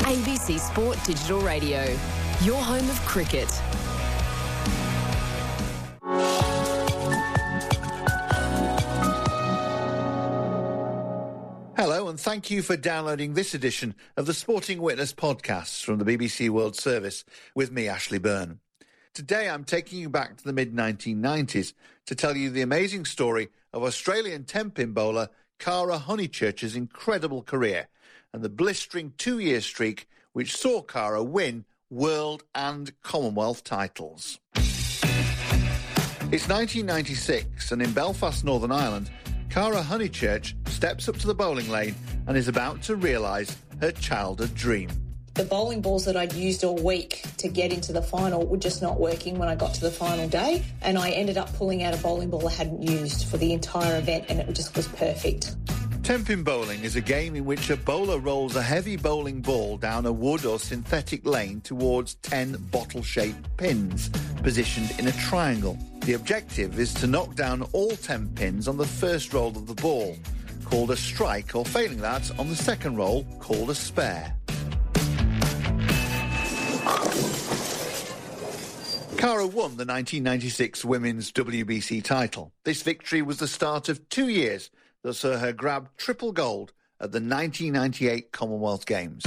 ABC Sport Digital Radio, your home of cricket. Hello, and thank you for downloading this edition of the Sporting Witness podcast from the BBC World Service with me, Ashley Byrne. Today I'm taking you back to the mid-1990s to tell you the amazing story of Australian 10-pin bowler Cara Honeychurch's incredible career and the blistering 2-year streak which saw Cara win world and Commonwealth titles. It's 1996 and in Belfast, Northern Ireland, Cara Honeychurch steps up to the bowling lane and is about to realise her childhood dream. The bowling balls that I'd used all week to get into the final were just not working when I got to the final day, and I ended up pulling out a bowling ball I hadn't used for the entire event, and it just was perfect. 10-pin bowling is a game in which a bowler rolls a heavy bowling ball down a wood or synthetic lane towards 10 bottle-shaped pins positioned in a triangle. The objective is to knock down all 10 pins on the first roll of the ball, called a strike, or failing that, on the second roll, called a spare. Cara won the 1996 Women's WBC title. This victory was the start of 2 years that saw her grab triple gold at the 1998 Commonwealth Games.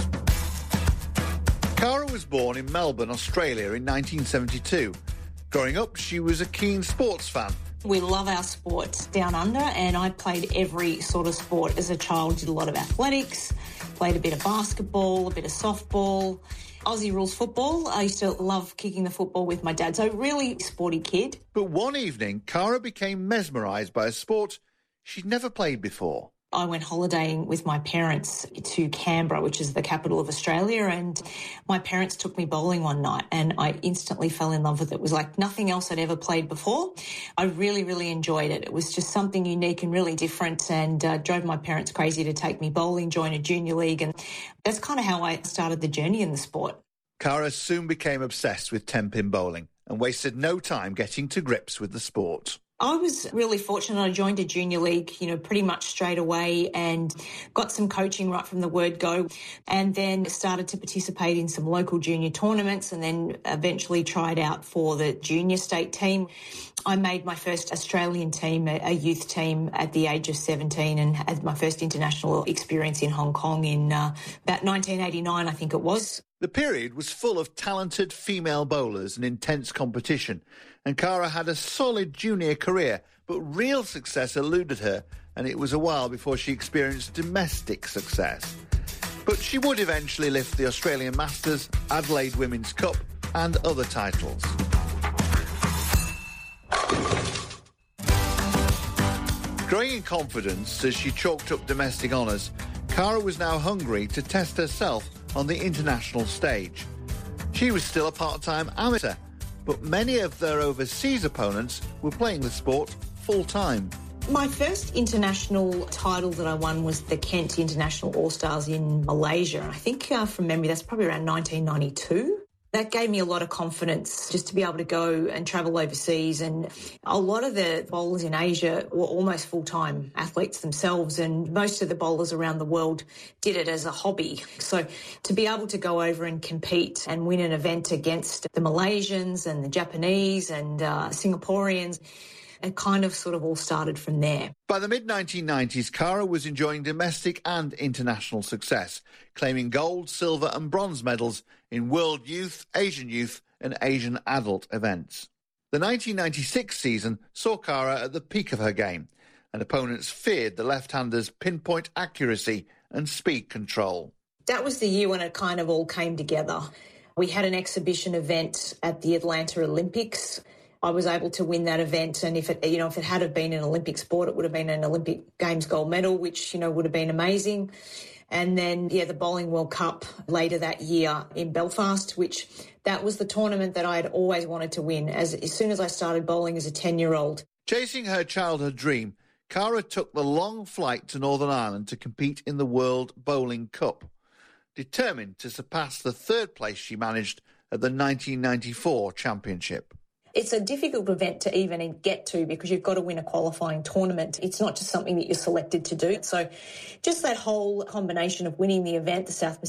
Cara was born in Melbourne, Australia in 1972. Growing up, she was a keen sports fan. We love our sport down under, and I played every sort of sport as a child. Did a lot of athletics, played a bit of basketball, a bit of softball, Aussie rules football. I used to love kicking the football with my dad, so really sporty kid. But one evening, Cara became mesmerised by a sport she'd never played before. I went holidaying with my parents to Canberra, which is the capital of Australia, and my parents took me bowling one night and I instantly fell in love with it. It was like nothing else I'd ever played before. I really, really enjoyed it. It was just something unique and really different, and drove my parents crazy to take me bowling, join a junior league, and that's kind of how I started the journey in the sport. Cara soon became obsessed with 10-pin bowling and wasted no time getting to grips with the sport. I was really fortunate. I joined a junior league, pretty much straight away, and got some coaching right from the word go, and then started to participate in some local junior tournaments, and then eventually tried out for the junior state team. I made my first Australian team, a youth team, at the age of 17, and had my first international experience in Hong Kong in about 1989, I think it was. The period was full of talented female bowlers and intense competition, and Cara had a solid junior career, but real success eluded her, and it was a while before she experienced domestic success. But she would eventually lift the Australian Masters, Adelaide Women's Cup, and other titles. Growing in confidence as she chalked up domestic honours, Cara was now hungry to test herself on the international stage. She was still a part-time amateur, but many of their overseas opponents were playing the sport full-time. My first international title that I won was the Kent International All-Stars in Malaysia. I think from memory that's probably around 1992. That gave me a lot of confidence just to be able to go and travel overseas. And a lot of the bowlers in Asia were almost full-time athletes themselves, and most of the bowlers around the world did it as a hobby. So to be able to go over and compete and win an event against the Malaysians and the Japanese and Singaporeans, it kind of sort of all started from there. By the mid-1990s, Cara was enjoying domestic and international success, claiming gold, silver and bronze medals in World Youth, Asian Youth and Asian Adult events. The 1996 season saw Cara at the peak of her game, and opponents feared the left-hander's pinpoint accuracy and speed control. That was the year when it kind of all came together. We had an exhibition event at the Atlanta Olympics. I was able to win that event, and if it had have been an Olympic sport, it would have been an Olympic Games gold medal, which, would have been amazing. And then, the Bowling World Cup later that year in Belfast, which that was the tournament that I had always wanted to win as soon as I started bowling as a 10-year-old. Chasing her childhood dream, Cara took the long flight to Northern Ireland to compete in the World Bowling Cup, determined to surpass the third place she managed at the 1994 Championship. It's a difficult event to even get to because you've got to win a qualifying tournament. It's not just something that you're selected to do. So just that whole combination of winning the event, the South